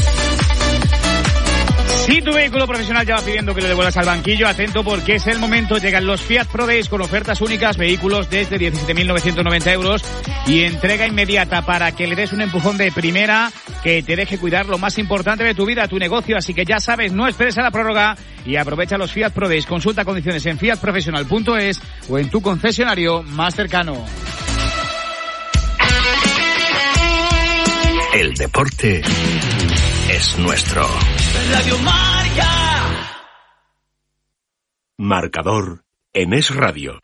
Si tu vehículo profesional ya va pidiendo que le devuelvas al banquillo, atento porque es el momento. Llegan los Fiat Pro Days con ofertas únicas, vehículos desde diecisiete mil novecientos noventa euros y entrega inmediata para que le des un empujón de primera que te deje cuidar lo más importante de tu vida, tu negocio. Así que ya sabes, no esperes a la prórroga y aprovecha los Fiat Pro Days. Consulta condiciones en fiat profesional punto es o en tu concesionario más cercano. El deporte es nuestro. Radio Marca. Marcador en Es Radio.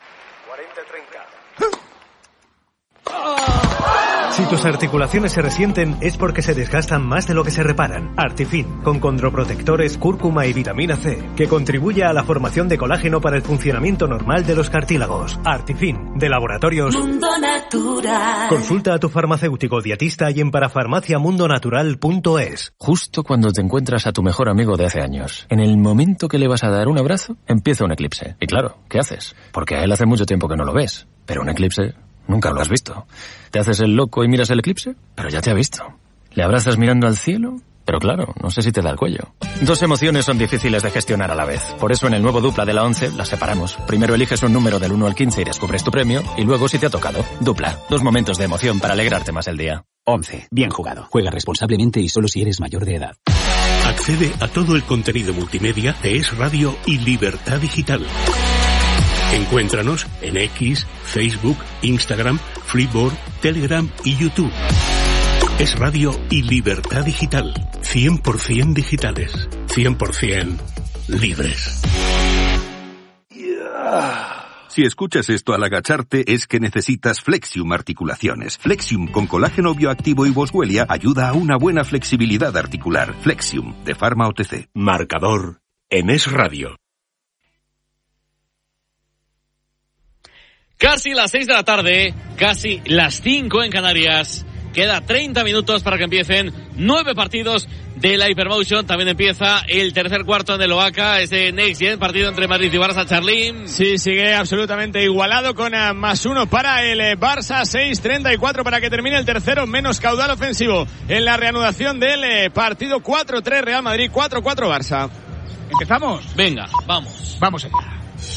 Si tus articulaciones se resienten es porque se desgastan más de lo que se reparan. Artifin, con condroprotectores, cúrcuma y vitamina C, que contribuye a la formación de colágeno para el funcionamiento normal de los cartílagos. Artifin, de Laboratorios Mundo Natural. Consulta a tu farmacéutico dietista y en parafarmacia mundo natural punto es. Justo cuando te encuentras a tu mejor amigo de hace años, en el momento que le vas a dar un abrazo, empieza un eclipse. Y claro, ¿qué haces? Porque a él hace mucho tiempo que no lo ves. Pero un eclipse nunca lo has visto. Te haces el loco y miras el eclipse, pero ya te ha visto. Le abrazas mirando al cielo, pero claro, no sé si te da el cuello. Dos emociones son difíciles de gestionar a la vez. Por eso en el nuevo Dupla de la once las separamos. Primero eliges un número del uno al quince y descubres tu premio, y luego si te ha tocado. Dupla. Dos momentos de emoción para alegrarte más el día. once. Bien jugado. Juega responsablemente y solo si eres mayor de edad. Accede a todo el contenido multimedia de Es Radio y Libertad Digital. Encuéntranos en X, Facebook, Instagram, Freeboard, Telegram y YouTube. Es Radio y Libertad Digital. cien por ciento digitales, cien por ciento libres. Si escuchas esto al agacharte es que necesitas Flexium Articulaciones. Flexium con colágeno bioactivo y boswellia ayuda a una buena flexibilidad articular. Flexium, de Pharma O T C. Marcador en Es Radio. Casi las seis de la tarde, casi las cinco en Canarias. Queda treinta minutos para que empiecen nueve partidos de la Hypermotion. También empieza el tercer cuarto en el Oaca, ese Next Gen, partido entre Madrid y Barça. Charlín. Sí, sigue absolutamente igualado con uh, más uno para el uh, Barça, seis treinta y cuatro para que termine el tercero, menos caudal ofensivo en la reanudación del uh, partido. Cuatro tres Real Madrid, cuatro cuatro Barça. ¿Empezamos? Venga, vamos. Vamos allá.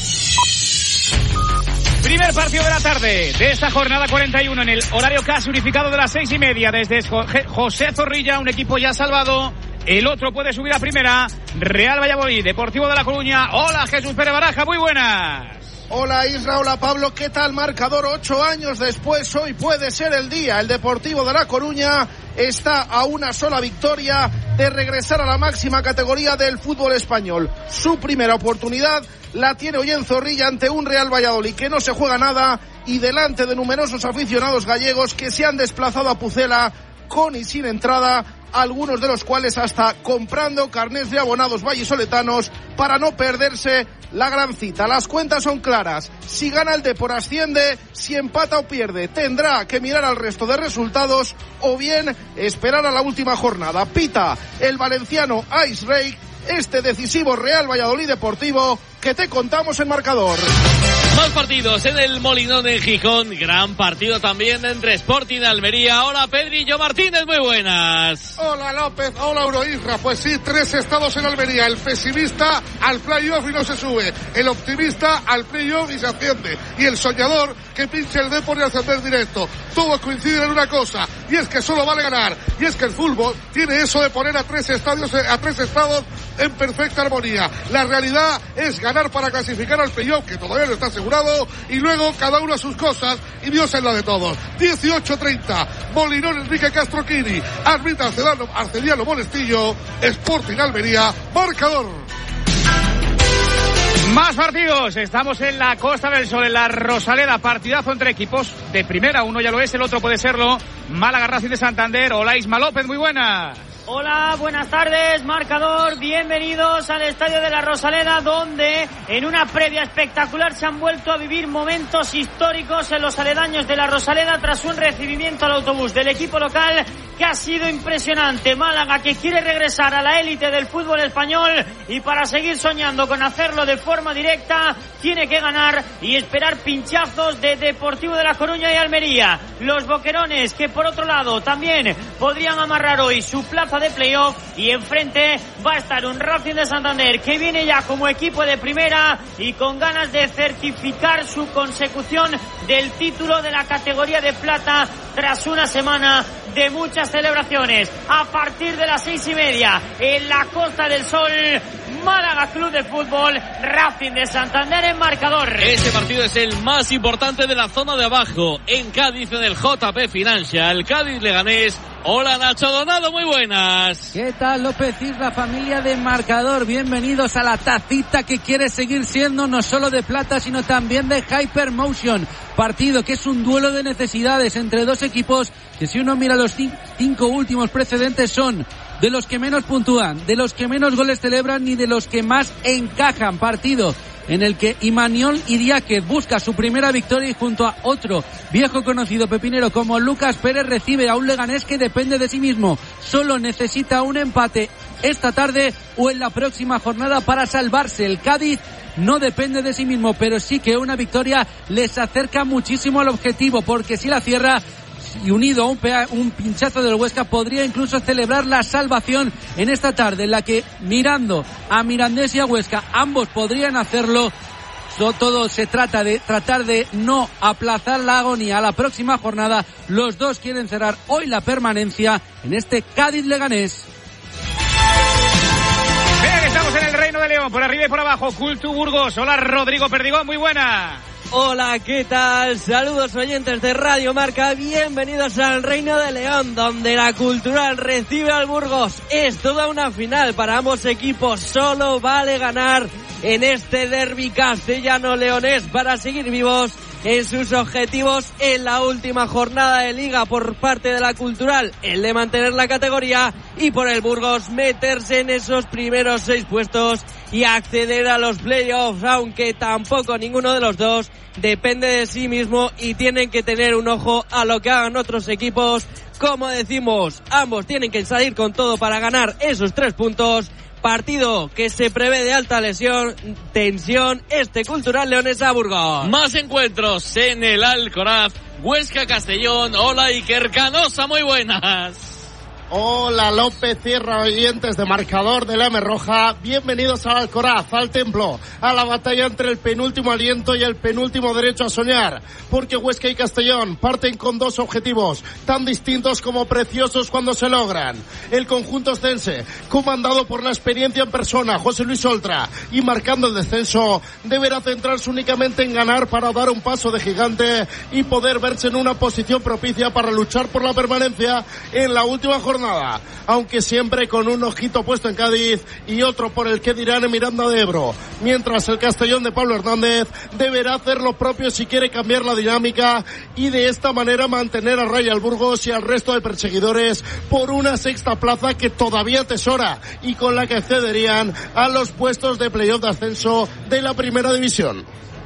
Primer partido de la tarde de esta jornada cuarenta y uno en el horario casi unificado de las seis y media desde José Zorrilla, un equipo ya salvado, el otro puede subir a primera, Real Valladolid, Deportivo de La Coruña. Hola Jesús Pérez Baraja, muy buenas. Hola Isra, hola Pablo, ¿qué tal? Marcador ocho años después, hoy puede ser el día. El Deportivo de La Coruña está a una sola victoria de regresar a la máxima categoría del fútbol español. Su primera oportunidad la tiene hoy en Zorrilla ante un Real Valladolid que no se juega nada y delante de numerosos aficionados gallegos que se han desplazado a Pucela con y sin entrada, algunos de los cuales hasta comprando carnés de abonados vallisoletanos para no perderse la gran cita. Las cuentas son claras. Si gana el Depor asciende, si empata o pierde tendrá que mirar al resto de resultados o bien esperar a la última jornada. Pita el valenciano Ice Rake este decisivo Real Valladolid Deportivo que te contamos en marcador. Más partidos en el Molinón en Gijón. Gran partido también entre Sporting y Almería. Hola Pedrillo Martínez, muy buenas. Hola López, hola Euroisra. Pues sí, tres estados en Almería. El pesimista al playoff y no se sube. El optimista al playoff y se asciende. Y el soñador que pinche el Depor y ascender directo. Todos coinciden en una cosa, y es que solo vale ganar. Y es que el fútbol tiene eso de poner a tres estadios, a tres estados en perfecta armonía. La realidad es ganar para clasificar al playoff, que todavía no está asegurado, y luego cada uno a sus cosas, y Dios es la de todos. dieciocho treinta, Molinón Enrique Castroquini, árbitra Arcediano, Arcediano Monestillo, Sporting Almería, marcador. Más partidos, estamos en la Costa del Sol, en la Rosaleda, partidazo entre equipos de primera, uno ya lo es, el otro puede serlo, Málaga Racing de Santander. Hola Isma López, muy buenas. Hola, buenas tardes, marcador, bienvenidos al Estadio de la Rosaleda, donde en una previa espectacular se han vuelto a vivir momentos históricos en los aledaños de la Rosaleda tras un recibimiento al autobús del equipo local que ha sido impresionante. Málaga, que quiere regresar a la élite del fútbol español y para seguir soñando con hacerlo de forma directa tiene que ganar y esperar pinchazos de Deportivo de La Coruña y Almería. Los boquerones, que por otro lado también podrían amarrar hoy su plaza de playoff, y enfrente va a estar un Racing de Santander que viene ya como equipo de primera y con ganas de certificar su consecución del título de la categoría de plata tras una semana de muchas celebraciones. A partir de las seis y media en la Costa del Sol, Málaga Club de Fútbol, Racing de Santander en marcador. Este partido es el más importante de la zona de abajo, en Cádiz, en el J P Financial, Cádiz Leganés. Hola Nacho Donado, muy buenas. ¿Qué tal López Isla, familia de marcador? Bienvenidos a la tacita que quiere seguir siendo no solo de plata sino también de Hypermotion. Partido que es un duelo de necesidades entre dos equipos que, si uno mira los cinco últimos precedentes, son de los que menos puntúan, de los que menos goles celebran y de los que más encajan. Partido en el que Imaniol Idiáquez busca su primera victoria y junto a otro viejo conocido pepinero como Lucas Pérez recibe a un Leganés que depende de sí mismo. Solo necesita un empate esta tarde o en la próxima jornada para salvarse. El Cádiz no depende de sí mismo, pero sí que una victoria les acerca muchísimo al objetivo, porque si la cierra y unido a un, pea, un pinchazo del Huesca podría incluso celebrar la salvación en esta tarde, en la que mirando a Mirandés y a Huesca ambos podrían hacerlo. Todo se trata de tratar de no aplazar la agonía a la próxima jornada. Los dos quieren cerrar hoy la permanencia en este Cádiz Leganés. Venga, que estamos en el Reino de León, por arriba y por abajo. Cultu Burgos. Hola Rodrigo Perdigón, muy buena. Hola, ¿qué tal? Saludos oyentes de Radio Marca, bienvenidos al Reino de León, donde la Cultural recibe al Burgos. Es toda una final para ambos equipos, solo vale ganar en este derbi castellano-leonés para seguir vivos en sus objetivos en la última jornada de Liga por parte de la Cultural, el de mantener la categoría, y por el Burgos meterse en esos primeros seis puestos y acceder a los playoffs, aunque tampoco ninguno de los dos depende de sí mismo y tienen que tener un ojo a lo que hagan otros equipos. Como decimos, ambos tienen que salir con todo para ganar esos tres puntos. Partido que se prevé de alta lesión, tensión, este Cultural Leonesa Burgos. Más encuentros en el Alcoraz, Huesca Castellón. Hola Iker Canosa, muy buenas. Hola López Sierra, oyentes de Marcador de la M Roja, bienvenidos al Alcoraz, al templo, a la batalla entre el penúltimo aliento y el penúltimo derecho a soñar, porque Huesca y Castellón parten con dos objetivos tan distintos como preciosos cuando se logran. El conjunto ostense, comandado por la experiencia en persona, José Luis Oltra, y marcando el descenso, deberá centrarse únicamente en ganar para dar un paso de gigante y poder verse en una posición propicia para luchar por la permanencia en la última jornada. Nada, aunque siempre con un ojito puesto en Cádiz y otro por el que dirán en Miranda de Ebro, mientras el Castellón de Pablo Hernández deberá hacer lo propio si quiere cambiar la dinámica y de esta manera mantener a raya al Burgos y al resto de perseguidores por una sexta plaza que todavía atesora y con la que accederían a los puestos de playoff de ascenso de la primera división.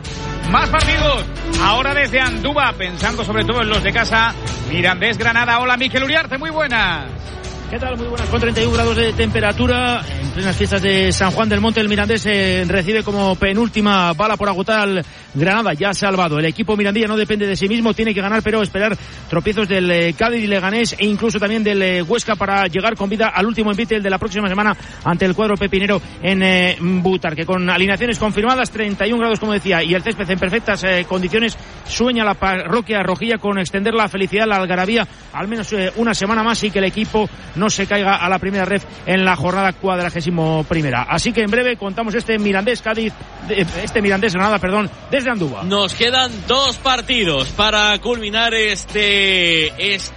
Más partidos, ahora desde Andúba, pensando sobre todo en los de casa. Mirandés Granada. Hola Mikel Uriarte, muy buenas. ¿Qué tal? Muy buenas. Con treinta y uno grados de temperatura, en plenas fiestas de San Juan del Monte, el Mirandés eh, recibe como penúltima bala por agotar al Granada, ya salvado. El equipo mirandilla no depende de sí mismo, tiene que ganar, pero esperar tropiezos del eh, Cádiz y Leganés e incluso también del eh, Huesca para llegar con vida al último envite, el de la próxima semana, ante el cuadro pepinero en eh, Bútar, que con alineaciones confirmadas, treinta y uno grados, como decía, y el césped en perfectas eh, condiciones, sueña la parroquia rojilla con extender la felicidad, la algarabía, al menos eh, una semana más, y que el equipo no se caiga a la primera ref en la jornada cuadragésimo primera. Así que en breve contamos este Mirandés Cádiz, este Mirandés Granada, perdón, desde Andúba. Nos quedan dos partidos para culminar este,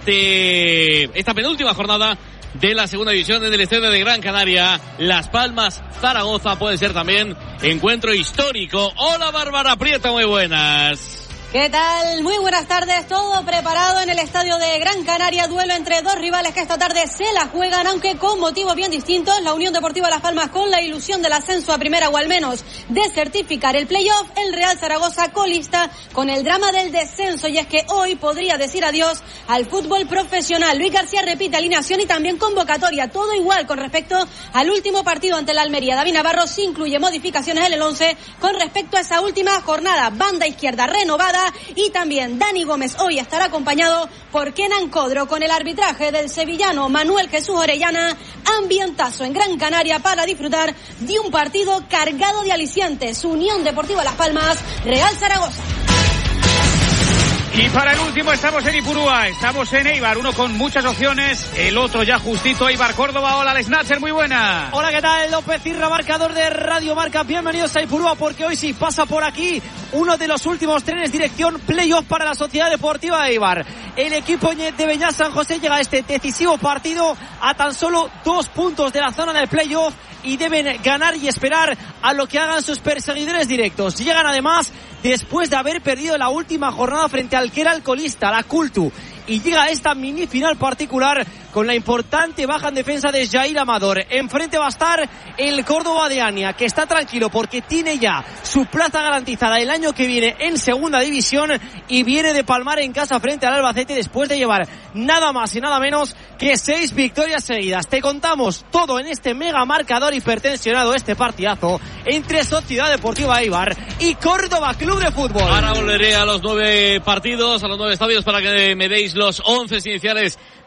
este, esta penúltima jornada de la segunda división en el estadio de Gran Canaria. Las Palmas Zaragoza puede ser también encuentro histórico. Hola Bárbara Prieto, muy buenas. ¿Qué tal? Muy buenas tardes, todo preparado en el estadio de Gran Canaria, duelo entre dos rivales que esta tarde se la juegan, aunque con motivos bien distintos. La Unión Deportiva Las Palmas con la ilusión del ascenso a primera o al menos de certificar el playoff, el Real Zaragoza colista con el drama del descenso, y es que hoy podría decir adiós al fútbol profesional. Luis García repite alineación y también convocatoria, todo igual con respecto al último partido ante la Almería. David Navarro sí incluye modificaciones en el once con respecto a esa última jornada. Banda izquierda renovada, y también Dani Gómez hoy estará acompañado por Kenan Codro, con el arbitraje del sevillano Manuel Jesús Orellana. Ambientazo en Gran Canaria para disfrutar de un partido cargado de alicientes. Unión Deportiva Las Palmas, Real Zaragoza. Y para el último estamos en Ipurúa, estamos en Eibar, uno con muchas opciones, el otro ya justito, Eibar Córdoba. Hola, el Snatcher, muy buena. Hola, ¿qué tal? López Irra, marcador de Radio Marca. Bienvenidos a Ipurúa, porque hoy sí pasa por aquí uno de los últimos trenes dirección playoff para la Sociedad Deportiva de Eibar. El equipo de Beñat San José llega a este decisivo partido a tan solo dos puntos de la zona del playoff y deben ganar y esperar a lo que hagan sus perseguidores directos. Llegan además después de haber perdido la última jornada frente al que era el colista, la Cultu, y llega a esta mini final particular con la importante baja en defensa de Jair Amador. Enfrente va a estar el Córdoba de Ania, que está tranquilo porque tiene ya su plaza garantizada el año que viene en segunda división y viene de palmar en casa frente al Albacete después de llevar nada más y nada menos que seis victorias seguidas. Te contamos todo en este mega marcador hipertensionado, este partidazo entre Sociedad Deportiva Eibar y Córdoba Club de Fútbol. Ahora volveré a los nueve partidos, a los nueve estadios, para que me deis los once iniciales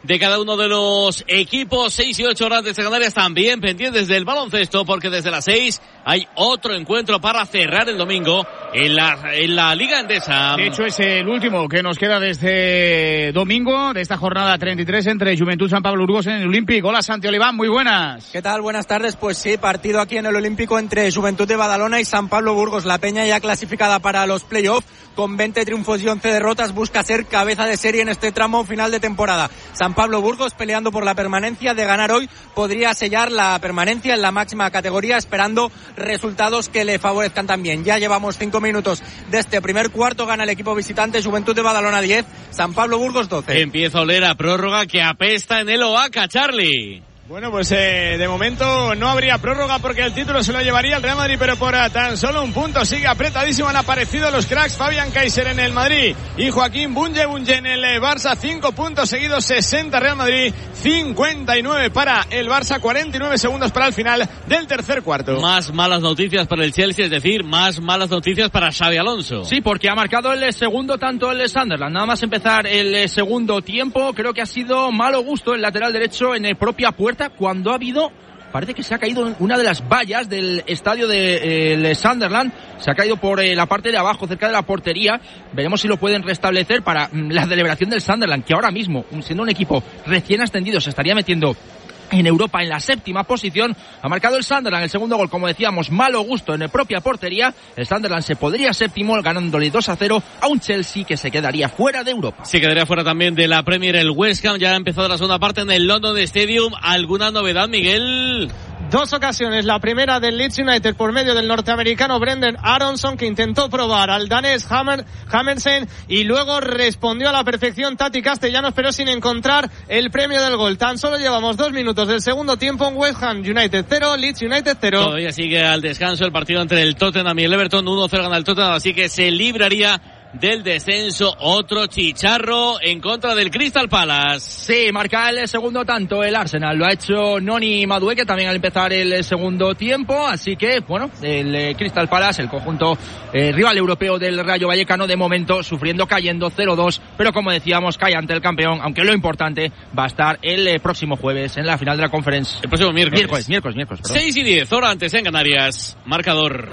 de cada uno de los equipos. Seis y ocho horas de Canarias también pendientes del baloncesto, porque desde las seis hay otro encuentro para cerrar el domingo en la, en la Liga Endesa. De hecho, es el último que nos queda desde domingo, de esta jornada treinta y tres entre Juventud San Pablo Burgos en el Olímpico. Hola, Santi Oliván, muy buenas. ¿Qué tal? Buenas tardes. Pues sí, partido aquí en el Olímpico entre Juventud de Badalona y San Pablo Burgos. La Peña ya clasificada para los playoffs con veinte triunfos y once derrotas, busca ser cabeza de serie en este tramo final de temporada. San Pablo Burgos peleando por la permanencia, de ganar hoy podría sellar la permanencia en la máxima categoría, esperando resultados que le favorezcan también. Ya llevamos cinco minutos de este primer cuarto, gana el equipo visitante, Juventud de Badalona diez, San Pablo Burgos doce. Empieza a oler a prórroga que apesta en el Oaca, Charlie. Bueno, pues eh, de momento no habría prórroga porque el título se lo llevaría el Real Madrid, pero por uh, tan solo un punto. Sigue apretadísimo, han aparecido los cracks Fabián Kaiser en el Madrid y Joaquín Bunge Bunge en el eh, Barça. Cinco puntos seguidos, sesenta Real Madrid, cincuenta y nueve para el Barça, cuarenta y nueve segundos para el final del tercer cuarto. Más malas noticias para el Chelsea, es decir, más malas noticias para Xabi Alonso. Sí, porque ha marcado el segundo tanto el Sunderland. Nada más empezar el segundo tiempo, creo que ha sido malo gusto el lateral derecho en el propia puerta, cuando ha habido, parece que se ha caído una de las vallas del estadio de eh, Sunderland, se ha caído por eh, la parte de abajo, cerca de la portería. Veremos si lo pueden restablecer para mm, la celebración del Sunderland, que ahora mismo, siendo un equipo recién ascendido, se estaría metiendo en Europa en la séptima posición. Ha marcado el Sunderland el segundo gol, como decíamos, malo gusto en la propia portería. El Sunderland se podría séptimo, ganándole dos a cero a un Chelsea que se quedaría fuera de Europa. Se quedaría fuera también de la Premier el West Ham. Ya ha empezado la segunda parte en el London Stadium. ¿Alguna novedad, Miguel? Dos ocasiones, la primera del Leeds United por medio del norteamericano Brendan Aronson, que intentó probar al danés Hammer, Hammersen, y luego respondió a la perfección Tati Castellanos, pero sin encontrar el premio del gol. Tan solo llevamos dos minutos del segundo tiempo en West Ham United cero, Leeds United cero. Todavía sigue al descanso el partido entre el Tottenham y el Everton. uno cero gana el Tottenham, así que se libraría del descenso. Otro chicharro en contra del Crystal Palace. Sí, marca el segundo tanto el Arsenal. Lo ha hecho Noni Madueke también al empezar el segundo tiempo. Así que, bueno, el eh, Crystal Palace, el conjunto eh, rival europeo del Rayo Vallecano, de momento sufriendo, cayendo cero dos. Pero como decíamos, cae ante el campeón, aunque lo importante va a estar el eh, próximo jueves en la final de la Conference. El próximo miércoles. Miércoles, miércoles, miércoles. Perdón. seis y diez, hora antes en Canarias. Marcador.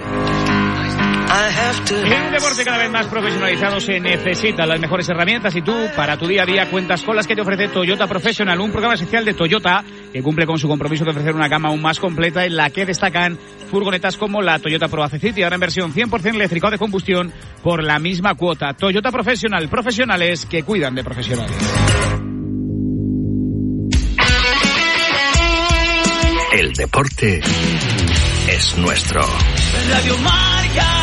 En un deporte cada vez más profesionalizado se necesitan las mejores herramientas, y tú, para tu día a día, cuentas con las que te ofrece Toyota Professional, un programa especial de Toyota que cumple con su compromiso de ofrecer una gama aún más completa, en la que destacan furgonetas como la Toyota Proace City, ahora en versión cien por ciento eléctrica o de combustión, por la misma cuota. Toyota Professional, profesionales que cuidan de profesionales. El deporte es nuestro. Radio Marca.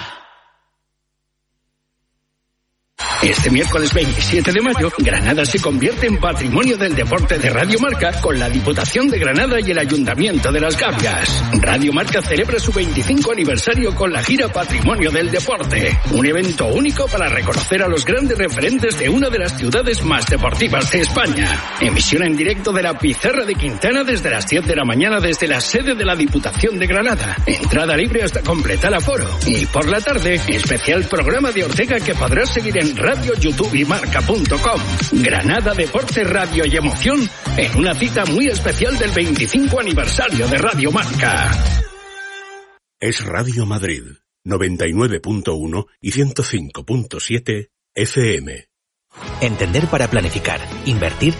Este miércoles veintisiete de mayo, Granada se convierte en patrimonio del deporte de Radio Marca con la Diputación de Granada y el Ayuntamiento de Las Gavias. Radio Marca celebra su veinticinco aniversario con la gira Patrimonio del Deporte, un evento único para reconocer a los grandes referentes de una de las ciudades más deportivas de España. Emisión en directo de la Pizarra de Quintana desde las diez de la mañana desde la sede de la Diputación de Granada. Entrada libre hasta completar aforo. Y por la tarde, especial programa de Ortega que podrás seguir en Radio Radio, YouTube y Marca punto com. Granada, deporte, radio y emoción en una cita muy especial del veinticinco aniversario de Radio Marca. Es Radio Madrid, noventa y nueve punto uno y ciento cinco punto siete F M. Entender para planificar, invertir